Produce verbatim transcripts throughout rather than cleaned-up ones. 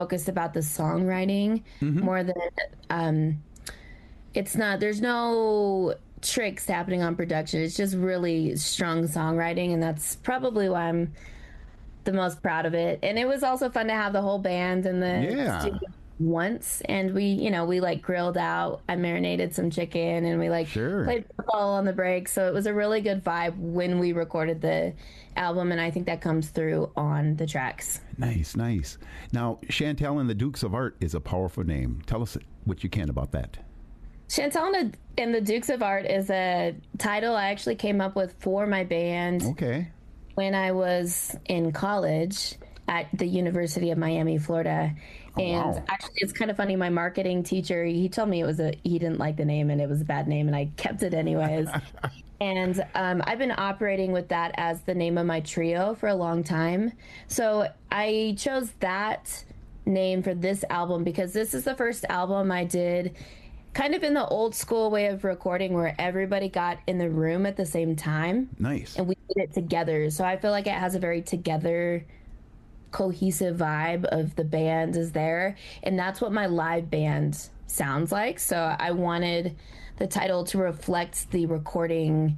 focused about the songwriting Mm-hmm. more than um, it's not. There's no tricks happening on production. It's just really strong songwriting, and that's probably why I'm the most proud of it. And it was also fun to have the whole band in the Yeah. studio once, and we, you know, we like grilled out. I marinated some chicken, and we like Sure. played football on the break. So it was a really good vibe when we recorded the album, and I think that comes through on the tracks. Nice, nice. Now, Chantel and the Dukes of Art is a powerful name. Tell us what you can about that. Chantel and the, and the Dukes of Art is a title I actually came up with for my band Okay. when I was in college at the University of Miami, Florida. Oh, And wow. actually, it's kind of funny. My marketing teacher, he told me it was a, he didn't like the name and it was a bad name, and I kept it anyways. And um, I've been operating with that as the name of my trio for a long time. So I chose that name for this album because this is the first album I did kind of in the old school way of recording where everybody got in the room at the same time Nice. and we did it together. So I feel like it has a very together, cohesive vibe of the band is there. And that's what my live band sounds like. So I wanted the title to reflect the recording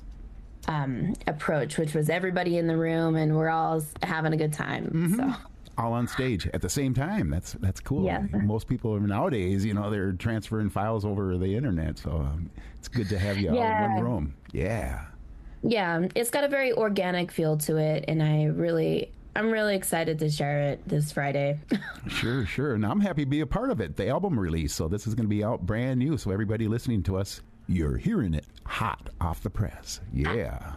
um, approach, which was everybody in the room and we're all having a good time. So. All on stage at the same time. That's that's cool. Yeah. Most people nowadays, you know, they're transferring files over the internet, so um, it's good to have you all in Yeah. one room. Yeah. Yeah, it's got a very organic feel to it, and I really, I'm really excited to share it this Friday. Sure, sure. And I'm happy to be a part of it. The album release, so this is going to be out brand new. So everybody listening to us, you're hearing it hot off the press. Yeah.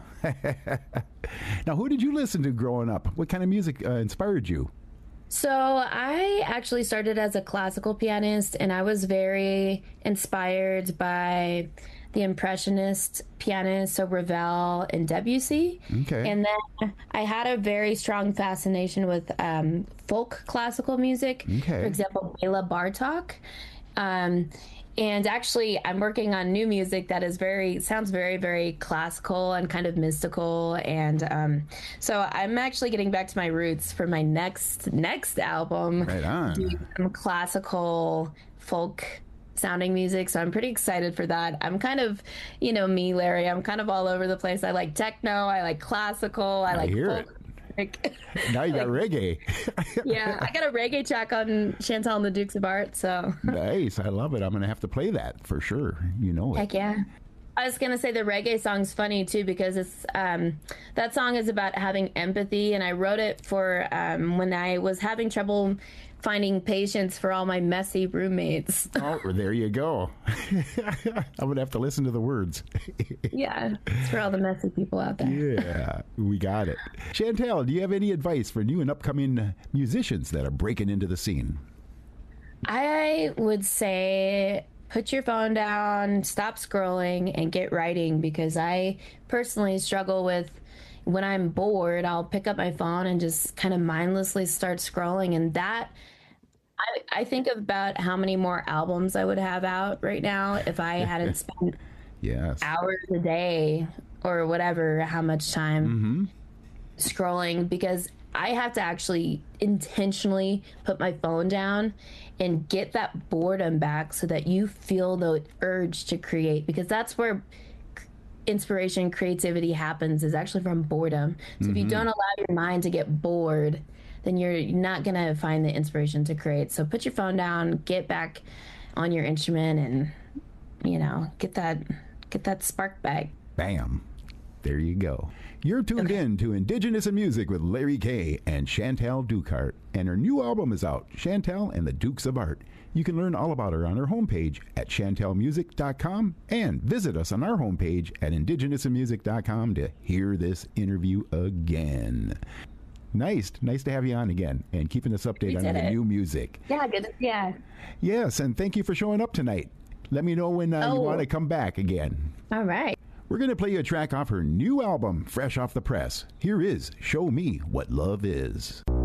Now, who did you listen to growing up? What kind of music uh, inspired you? So I actually started as a classical pianist, and I was very inspired by the Impressionist pianists, so Ravel and Debussy. Okay. And then I had a very strong fascination with um, folk classical music. Okay. For example, Bela Bartok. Um, and actually, I'm working on new music that is very sounds very, very classical and kind of mystical. And um, so I'm actually getting back to my roots for my next next album. Right on. Do some classical folk sounding music. So I'm pretty excited for that. I'm kind of, you know, me, Larry. I'm kind of all over the place. I like techno. I like classical. I, I like hear folk. music. Now you got reggae. Yeah, I got a reggae track on Chantel and the Dukes of Art. So Nice. I love it. I'm going to have to play that for sure. You know it. heck yeah. I was gonna say the reggae song's funny too because it's um, that song is about having empathy, and I wrote it for um, when I was having trouble finding patience for all my messy roommates. Oh, there you go. I'm going to have to listen to the words. Yeah, it's for all the messy people out there. Yeah, we got it. Chantel, do you have any advice for new and upcoming musicians that are breaking into the scene? I would say put your phone down, stop scrolling, and get writing because I personally struggle with when I'm bored, I'll pick up my phone and just kind of mindlessly start scrolling. And that, I, I think about how many more albums I would have out right now if I hadn't spent Yes. hours a day or whatever, how much time scrolling, because I have to actually intentionally put my phone down and get that boredom back so that you feel the urge to create, because that's where inspiration, creativity happens, is actually from boredom. So if you don't allow your mind to get bored, then you're not going to find the inspiration to create. So put your phone down, get back on your instrument, and, you know, get that get that spark back. Bam. There you go. You're tuned in to Indigenous in Music with Larry Kay and Chantel Dukart, and her new album is out, Chantel and the Dukes of Art. You can learn all about her on her homepage at chantel music dot com and visit us on our homepage at indigenous in music dot com to hear this interview again. Nice. Nice to have you on again and keeping us updated We on did the it. new music. Yeah, good. Yeah. Yes, and thank you for showing up tonight. Let me know when uh, you Oh. want to come back again. All right. We're going to play you a track off her new album, fresh off the press. Here is Show Me What Love Is.